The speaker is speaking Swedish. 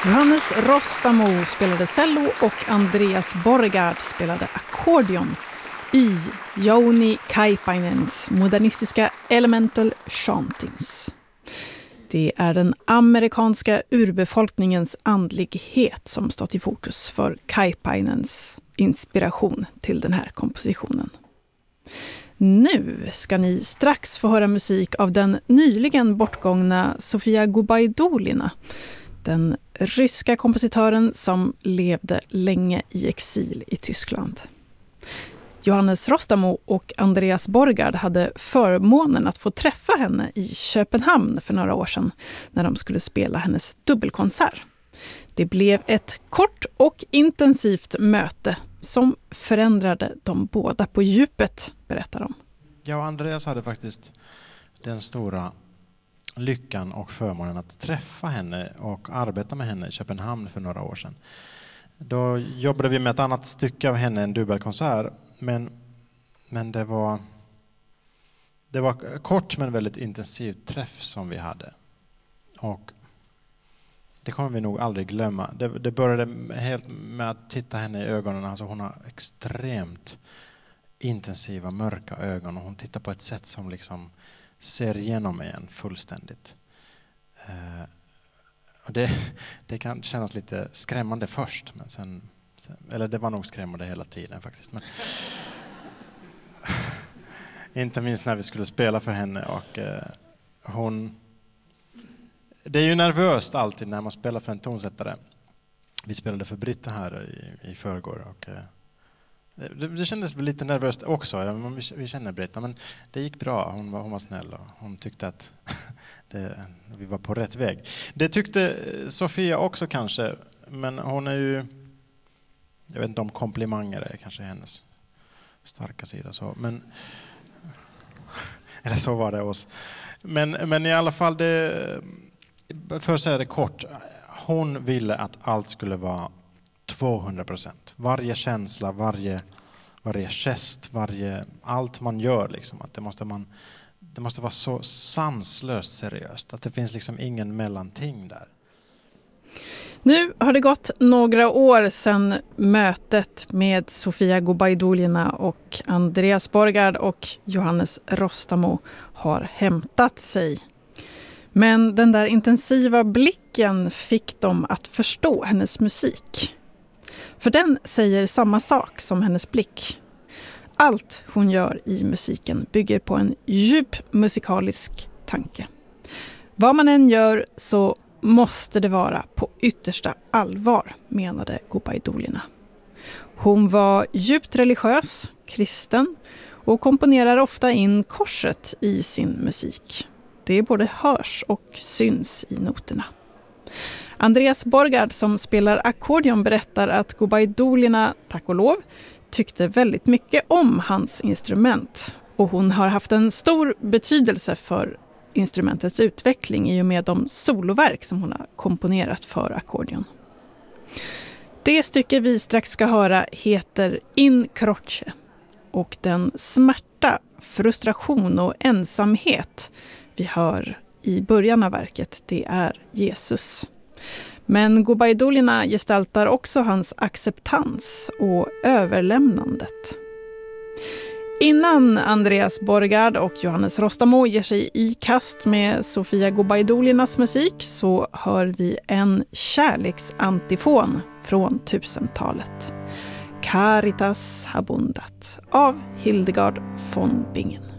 Johannes Rostamo spelade cello och Andreas Borgard spelade ackordion i Jouni Kaipainens modernistiska Elemental Chantings. Det är den amerikanska urbefolkningens andlighet som stått i fokus för Kaipainens inspiration till den här kompositionen. Nu ska ni strax få höra musik av den nyligen bortgångna Sofia Gubaidulina, den ryska kompositören som levde länge i exil i Tyskland. Johannes Rostamo och Andreas Borgard hade förmånen att få träffa henne i Köpenhamn för några år sedan när de skulle spela hennes dubbelkonsert. Det blev ett kort och intensivt möte som förändrade de båda på djupet, berättar de. Jag och Andreas hade faktiskt den stora lyckan och förmånen att träffa henne och arbeta med henne i Köpenhamn för några år sedan. Då jobbade vi med ett annat stycke av henne, en dubbelkonsert, men det var kort men väldigt intensiv träff som vi hade. Och det kommer vi nog aldrig glömma. Det började helt med att titta henne i ögonen. Alltså hon har extremt intensiva, mörka ögon och hon tittar på ett sätt som liksom ser igenom en fullständigt. Och det kan kännas lite skrämmande först, men sen eller det var nog skrämmande hela tiden faktiskt. Men inte minst när vi skulle spela för henne och det är ju nervöst alltid när man spelar för en tonsättare. Vi spelade för Britta här i förrgår och det kändes lite nervöst också. Vi känner Britta, men det gick bra. Hon var snäll och hon tyckte att vi var på rätt väg. Det tyckte Sofia också kanske, men hon är ju, jag vet inte om komplimanger är kanske hennes starka sida så, men eller så var det oss. Men i alla fall för att säga det kort, hon ville att allt skulle vara 200%. Varje känsla, varje gest, allt man gör liksom, att det måste vara så sanslöst seriöst att det finns liksom ingen mellanting där. Nu har det gått några år sedan mötet med Sofia Gubaidulina och Andreas Borgard och Johannes Rostamo har hämtat sig. Men den där intensiva blicken fick dem att förstå hennes musik. För den säger samma sak som hennes blick. Allt hon gör i musiken bygger på en djup musikalisk tanke. Vad man än gör så måste det vara på yttersta allvar, menade Gubaidulina. Hon var djupt religiös, kristen och komponerar ofta in korset i sin musik. Det både hörs och syns i noterna. Andreas Borgard som spelar ackordion berättar att Gubaidulina, tack och lov, tyckte väldigt mycket om hans instrument. Och hon har haft en stor betydelse för instrumentets utveckling i och med de soloverk som hon har komponerat för ackordion. Det stycke vi strax ska höra heter In Croce och den smärta, frustration och ensamhet vi hör i början av verket, det är Jesus. Men Gubaidulina gestaltar också hans acceptans och överlämnandet. Innan Andreas Borgard och Johannes Rostamo ger sig i kast med Sofia Gubaidulinas musik så hör vi en kärleksantifon från 1000-talet. Caritas Habundat av Hildegard von Bingen.